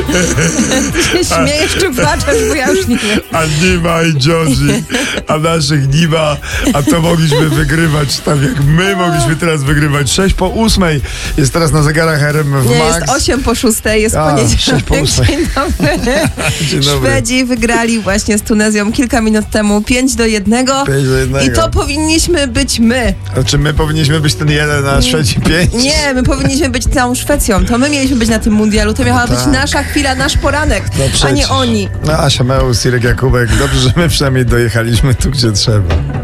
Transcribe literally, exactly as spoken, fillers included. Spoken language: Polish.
Ty się śmiejesz czy płaczesz, bo ja już nie wiem. A Nima i Josie, a naszych Nima, a to mogliśmy wygrywać tak jak my mogliśmy teraz wygrywać. sześć po ósmej jest teraz na zegarach R M F Nie, Max. jest osiem po szóstej, jest A, poniedziałek. sześć po ósmej. Dzień dobry. Dzień dobry. Szwedzi wygrali właśnie z Tunezją kilka minut temu pięć do jednego. pięć do jednego. I to powinniśmy być my. A czy my powinniśmy być ten jeden, a Szwedzi pięć? Nie, my powinniśmy być całą Szwecją. To my mieliśmy być na tym mundialu. To miała No być tak. nasza chwila, nasz poranek, No a nie przecież. oni. No Asia Meus, Irek Jakubek. Dobrze, że my przynajmniej dojechaliśmy tu, gdzie trzeba.